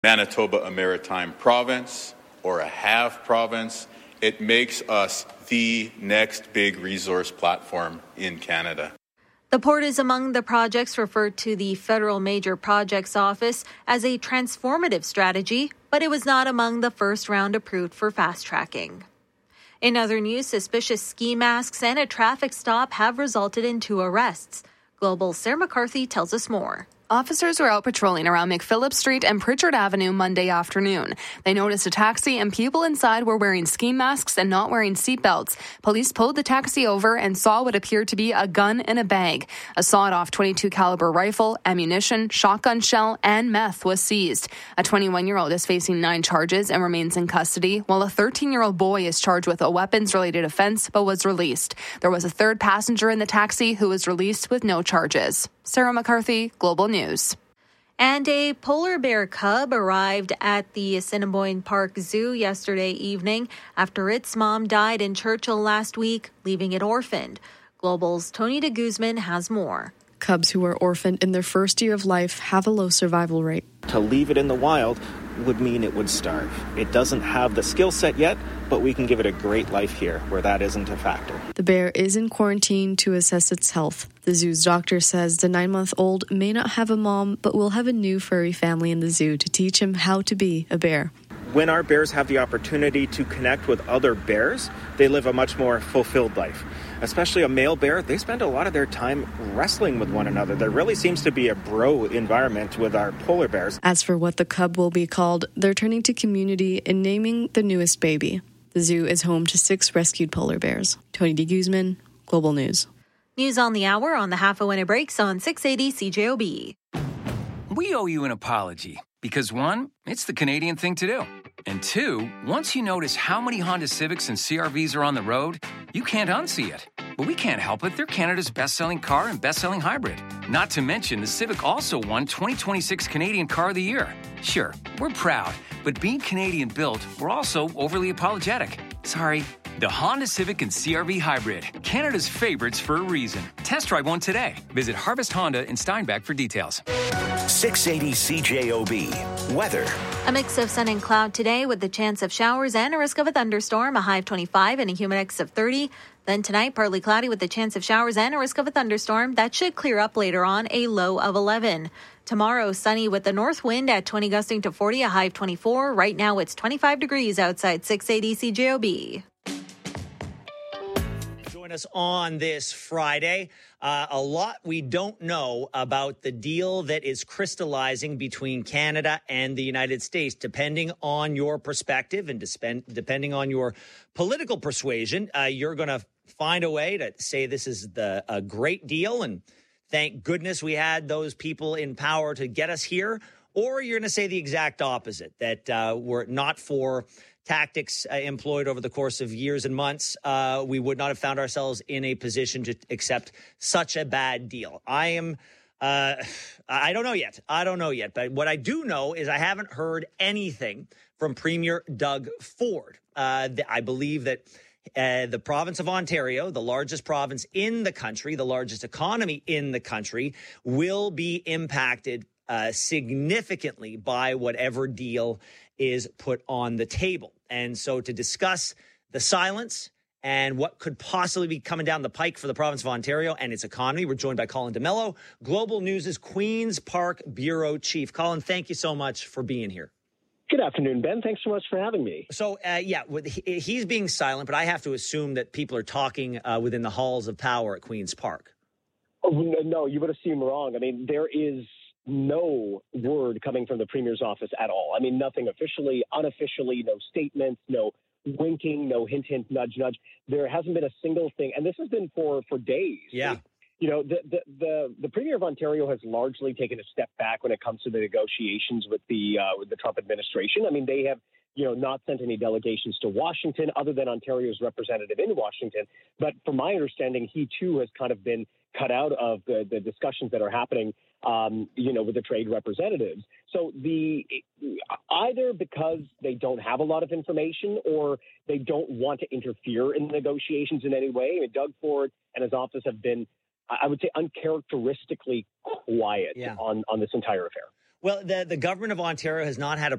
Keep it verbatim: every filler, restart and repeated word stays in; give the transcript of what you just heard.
Manitoba a maritime province or a half province. It makes us the next big resource platform in Canada. The port is among the projects referred to the Federal Major Projects Office as a transformative strategy, but it was not among the first round approved for fast tracking. In other news, suspicious ski masks and a traffic stop have resulted in two arrests. Global's Sarah McCarthy tells us more. Officers were out patrolling around McPhillip Street and Pritchard Avenue Monday afternoon. They noticed a taxi and people inside were wearing ski masks and not wearing seatbelts. Police pulled the taxi over and saw what appeared to be a gun in a bag. A sawed-off twenty-two caliber rifle, ammunition, shotgun shell, and meth was seized. A twenty-one-year-old is facing nine charges and remains in custody, while a thirteen-year-old boy is charged with a weapons-related offense but was released. There was a third passenger in the taxi who was released with no charges. Sarah McCarthy, Global News. And a polar bear cub arrived at the Assiniboine Park Zoo yesterday evening after its mom died in Churchill last week, leaving it orphaned. Global's Tony de Guzman has more. Cubs who are orphaned in their first year of life have a low survival rate. To leave it in the wild would mean it would starve. It doesn't have the skill set yet, but we can give it a great life here where that isn't a factor. The bear is in quarantine to assess its health. The zoo's doctor says the nine-month-old may not have a mom, but will have a new furry family in the zoo to teach him how to be a bear. When our bears have the opportunity to connect with other bears, they live a much more fulfilled life. Especially a male bear, they spend a lot of their time wrestling with one another. There really seems to be a bro environment with our polar bears. As for what the cub will be called, they're turning to community in naming the newest baby. The zoo is home to six rescued polar bears. Tony de Guzman, Global News. News on the hour on the Half Hour When It Breaks on six eighty C J O B. We owe you an apology because, one, it's the Canadian thing to do. And two, once you notice how many Honda Civics and C R Vs are on the road, you can't unsee it. But we can't help it. They're Canada's best-selling car and best-selling hybrid. Not to mention, the Civic also won twenty twenty-six Canadian Car of the Year. Sure, we're proud, but being Canadian-built, we're also overly apologetic. Sorry. The Honda Civic and C R V Hybrid, Canada's favorites for a reason. Test drive one today. Visit Harvest Honda in Steinbach for details. six eighty C J O B. Weather. A mix of sun and cloud today with the chance of showers and a risk of a thunderstorm, a high of twenty-five and a humid index of thirty. Then tonight, partly cloudy with the chance of showers and a risk of a thunderstorm. That should clear up later on, a low of eleven. Tomorrow, sunny with the north wind at twenty gusting to forty, a high of twenty-four. Right now, it's twenty-five degrees outside six eighty C J O B. Join us on this Friday. Uh, a lot we don't know about the deal that is crystallizing between Canada and the United States, depending on your perspective and dispen- depending on your political persuasion. Uh, you're going to find a way to say this is the a great deal, and thank goodness we had those people in power to get us here. Or you're going to say the exact opposite, that uh, were it not for tactics uh, employed over the course of years and months, uh, we would not have found ourselves in a position to accept such a bad deal. I am, uh, I don't know yet. I don't know yet. But what I do know is I haven't heard anything from Premier Doug Ford. Uh, I believe that uh, the province of Ontario, the largest province in the country, the largest economy in the country, will be impacted uh, significantly by whatever deal is put on the table. And so to discuss the silence and what could possibly be coming down the pike for the province of Ontario and its economy, we're joined by Colin DeMello, Global News' Queen's Park Bureau Chief. Colin, thank you so much for being here. Good afternoon, Ben. Thanks so much for having me. So, uh, yeah, he's being silent, but I have to assume that people are talking uh, within the halls of power at Queen's Park. Oh, no, you would assume wrong. I mean, there is no word coming from the Premier's office at all. I mean, nothing officially, unofficially, no statements, no winking, no hint, hint, nudge, nudge. There hasn't been a single thing. And this has been for, for days. Yeah. You know, the, the, the, the Premier of Ontario has largely taken a step back when it comes to the negotiations with the uh, with the Trump administration. I mean, they have, you know, not sent any delegations to Washington other than Ontario's representative in Washington. But from my understanding, he, too, has kind of been cut out of the, the discussions that are happening, um, you know, with the trade representatives. So the either because they don't have a lot of information or they don't want to interfere in the negotiations in any way. I mean, Doug Ford and his office have been, I would say, uncharacteristically quiet yeah. on, on this entire affair. Well, the, the government of Ontario has not had a